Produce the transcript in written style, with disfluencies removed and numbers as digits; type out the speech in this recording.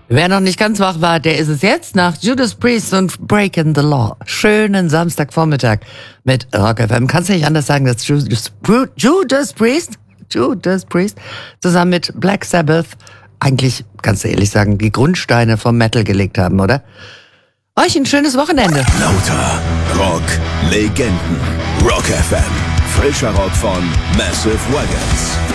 Wer noch nicht ganz wach war, der ist es jetzt nach Judas Priest und Breaking the Law. Schönen Samstagvormittag mit Rock FM. Kannst du nicht anders sagen, dass Judas Priest zusammen mit Black Sabbath eigentlich, kannst du ehrlich sagen, die Grundsteine vom Metal gelegt haben, oder? Euch ein schönes Wochenende. Lauter Rock Legenden. Rock FM. Frischer Rock von Massive Wagons.